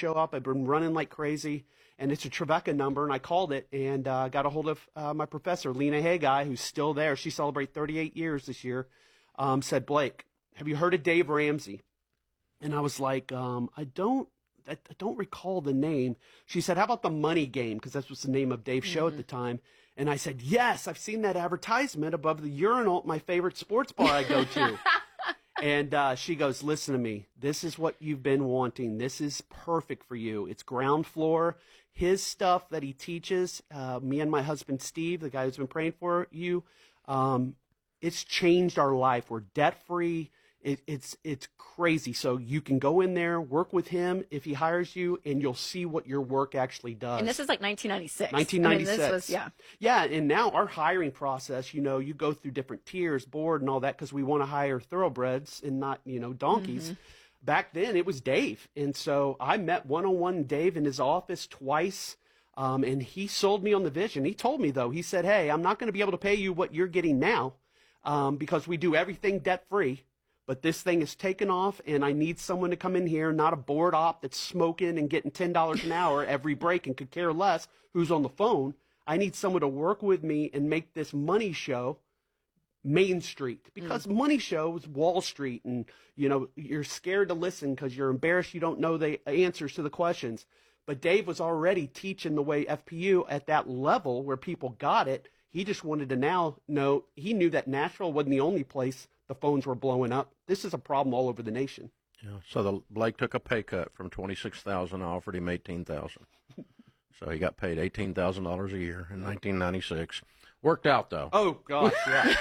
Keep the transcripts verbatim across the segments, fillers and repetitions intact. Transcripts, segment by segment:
show up. I've been running like crazy, and it's a Trevecca number, and I called it and uh, got a hold of uh, my professor, Lena Haggai, who's still there. She celebrated thirty-eight years this year. Um, said, Blake, have you heard of Dave Ramsey? And I was like, um, I don't. I don't recall the name. She said, how about The Money Game? Because that was the name of Dave's show mm-hmm. at the time. And I said, yes, I've seen that advertisement above the urinal at my favorite sports bar I go to. And uh, she goes, listen to me. This is what you've been wanting. This is perfect for you. It's ground floor. His stuff that he teaches, uh, me and my husband, Steve, the guy who's been praying for you, um, it's changed our life. We're debt-free. It, it's it's crazy. So you can go in there, work with him if he hires you, and you'll see what your work actually does. And this is like nineteen ninety-six. nineteen ninety-six. I mean, this was, yeah. Yeah, and now our hiring process, you know, you go through different tiers, board and all that, because we want to hire thoroughbreds and not, you know, donkeys. Mm-hmm. Back then, it was Dave. And so I met one-on-one Dave in his office twice, um, and he sold me on the vision. He told me, though, he said, hey, I'm not going to be able to pay you what you're getting now um, because we do everything debt-free. But this thing is taken off, and I need someone to come in here, not a board op that's smoking and getting ten dollars an hour every break and could care less who's on the phone. I need someone to work with me and make this money show Main Street, because mm. money show is Wall Street, and, you know, you're scared to listen because you're embarrassed you don't know the answers to the questions. But Dave was already teaching the way F P U at that level where people got it. He just wanted to now know, he knew that Nashville wasn't the only place the phones were blowing up. This is a problem all over the nation. Yeah. So the, Blake took a pay cut from twenty-six thousand dollars. I offered him eighteen thousand dollars. So he got paid eighteen thousand dollars a year in nineteen ninety-six. Worked out, though. Oh, gosh, yeah.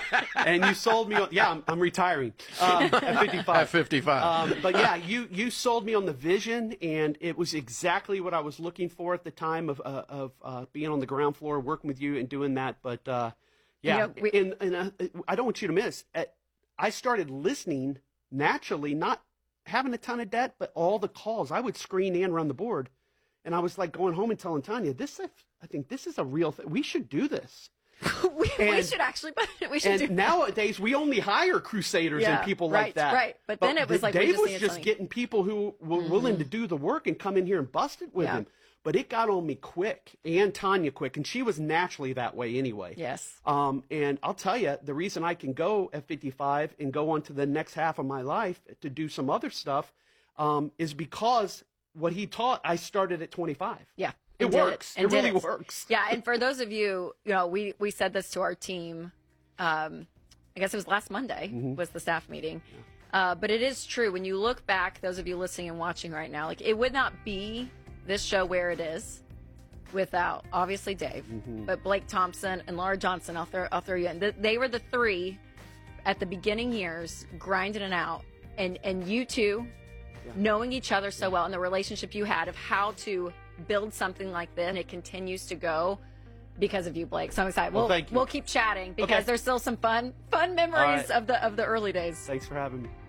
And you sold me on, yeah, I'm, I'm retiring um, at fifty-five. At fifty-five. Um, but, yeah, you, you sold me on the vision, and it was exactly what I was looking for at the time of, uh, of uh, being on the ground floor, working with you and doing that. But, uh, yeah, you know, we, and, and uh, I don't want you to miss, at, I started listening naturally, not having a ton of debt, but all the calls. I would screen and run the board. And I was like going home and telling Tanya, this, I think this is a real thing. We should do this. we, and, we should actually, we should and do nowadays we only hire crusaders yeah, and people right, like that. Right, but, but then it was like Dave we just was just something. getting people who were mm-hmm. willing to do the work and come in here and bust it with yeah. him. But it got on me quick, and Tanya quick, and she was naturally that way anyway. Yes. Um, and I'll tell you, the reason I can go at fifty-five and go on to the next half of my life to do some other stuff um, is because what he taught, I started at twenty-five. Yeah. It works. It, it really it. works. Yeah, and for those of you, you know, we, we said this to our team, um, I guess it was last Monday mm-hmm. was the staff meeting. Yeah. Uh, but it is true. When you look back, those of you listening and watching right now, like it would not be this show where it is without, obviously, Dave, mm-hmm. but Blake Thompson and Laura Johnson, I'll throw, I'll throw you in. They were the three at the beginning years grinding it out. And, and you two, yeah. knowing each other so well and the relationship you had of how to build something like this, and it continues to go because of you, Blake. So I'm excited. Well, we'll, thank you. We'll keep chatting because okay. there's still some fun fun memories right. of the of the early days. Thanks for having me.